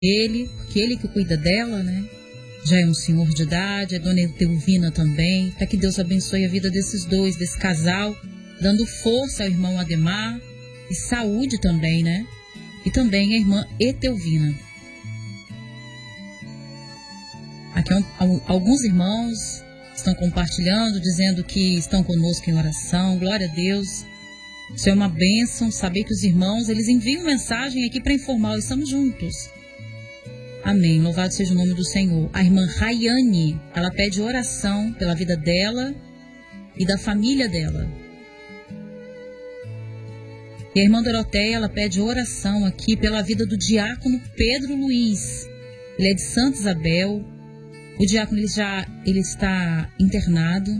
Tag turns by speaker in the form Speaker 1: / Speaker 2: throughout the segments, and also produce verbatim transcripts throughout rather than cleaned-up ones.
Speaker 1: ele, porque ele que cuida dela, né? Já é um senhor de idade, a dona Etelvina também, para que Deus abençoe a vida desses dois, desse casal, dando força ao irmão Ademar e saúde também, né? E também a irmã Etelvina. Aqui alguns irmãos estão compartilhando, dizendo que estão conosco em oração. Glória a Deus. Isso é uma bênção, saber que os irmãos, eles enviam mensagem aqui para informar, estamos juntos. Amém. Louvado seja o nome do Senhor. A irmã Rayane, ela pede oração pela vida dela e da família dela. E a irmã Doroteia, ela pede oração aqui pela vida do diácono Pedro Luiz. Ele é de Santa Isabel. O diácono ele já ele está internado.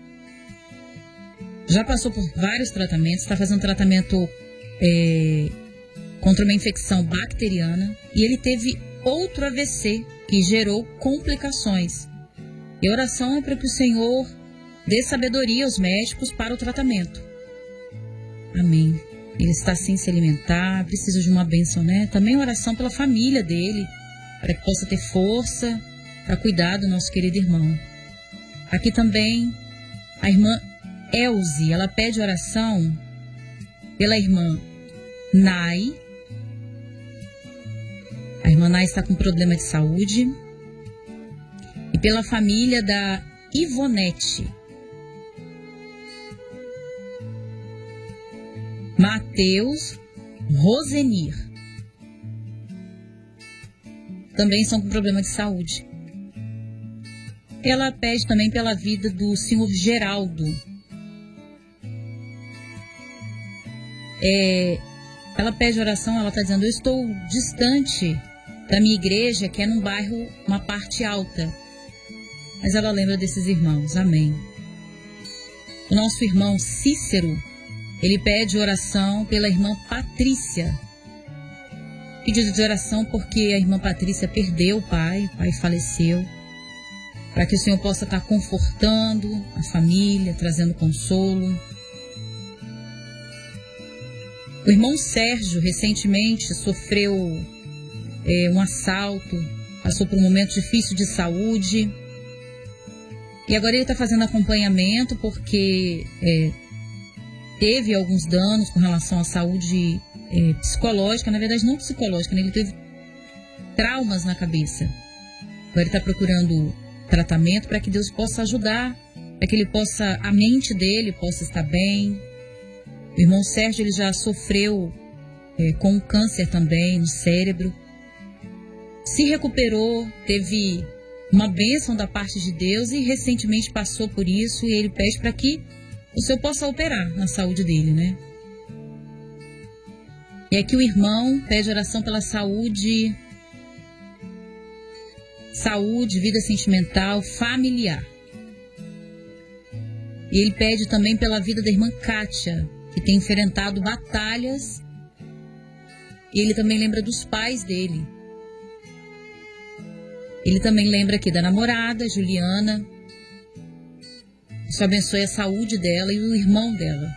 Speaker 1: Já passou por vários tratamentos. Está fazendo tratamento é, contra uma infecção bacteriana. E ele teve outro A V C que gerou complicações. E a oração é para que o Senhor dê sabedoria aos médicos para o tratamento. Amém. Ele está sem se alimentar, precisa de uma bênção, né? Também oração pela família dele, para que possa ter força para cuidar do nosso querido irmão. Aqui também a irmã Elze, ela pede oração pela irmã Nai. A irmã Nai está com problema de saúde. E pela família da Ivonete. Mateus, Rosenir. Também são com problema de saúde. Ela pede também pela vida do senhor Geraldo. É, ela pede oração, ela está dizendo, eu estou distante da minha igreja, que é num bairro, uma parte alta. Mas ela lembra desses irmãos, amém. O nosso irmão Cícero, ele pede oração pela irmã Patrícia. Pedido de oração porque a irmã Patrícia perdeu o pai, o pai faleceu. Para que o Senhor possa estar confortando a família, trazendo consolo. O irmão Sérgio recentemente sofreu é, um assalto, passou por um momento difícil de saúde. E agora ele está fazendo acompanhamento porque é, teve alguns danos com relação à saúde é, psicológica, na verdade não psicológica, né? Ele teve traumas na cabeça. Agora ele está procurando tratamento para que Deus possa ajudar, para que ele possa, a mente dele possa estar bem. O irmão Sérgio ele já sofreu é, com um câncer também no cérebro. Se recuperou, teve uma bênção da parte de Deus e recentemente passou por isso e ele pede para que o Senhor possa operar na saúde dele, né? E aqui o irmão pede oração pela saúde, saúde, vida sentimental, familiar. E ele pede também pela vida da irmã Kátia, que tem enfrentado batalhas. E ele também lembra dos pais dele. Ele também lembra aqui da namorada, Juliana. Isso abençoe a saúde dela e o irmão dela.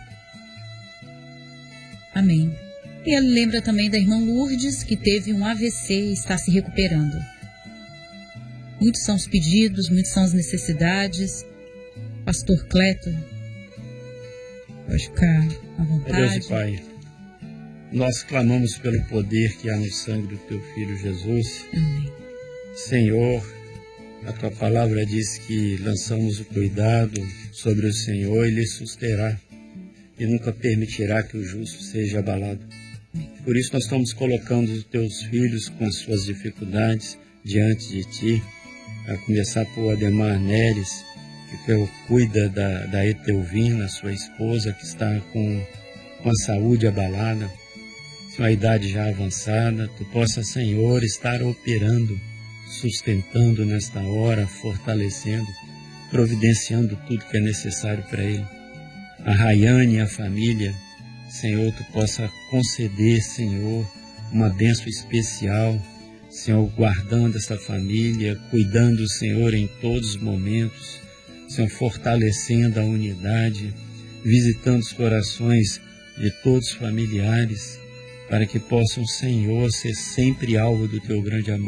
Speaker 1: Amém. E ele lembra também da irmã Lourdes, que teve um A V C e está se recuperando. Muitos são os pedidos, muitos são as necessidades. Pastor Cleto, pode ficar à vontade.
Speaker 2: Deus e Pai, nós clamamos pelo poder que há no sangue do Teu Filho Jesus.
Speaker 1: Amém.
Speaker 2: Senhor, a Tua palavra diz que lançamos o cuidado sobre o Senhor e Ele susterá e nunca permitirá que o justo seja abalado. Por isso nós estamos colocando os Teus filhos com suas dificuldades diante de Ti, a começar por Ademar Neres, que cuida da, da Etelvina, sua esposa, que está com, com a saúde abalada, com a idade já avançada. Tu possa, Senhor, estar operando, sustentando nesta hora, fortalecendo, providenciando tudo que é necessário para ele. A Rayane e a família, Senhor, Tu possa conceder, Senhor, uma bênção especial, Senhor, guardando essa família, cuidando, Senhor, em todos os momentos, Senhor, fortalecendo a unidade, visitando os corações de todos os familiares, para que possam, Senhor, ser sempre alvo do teu grande amor.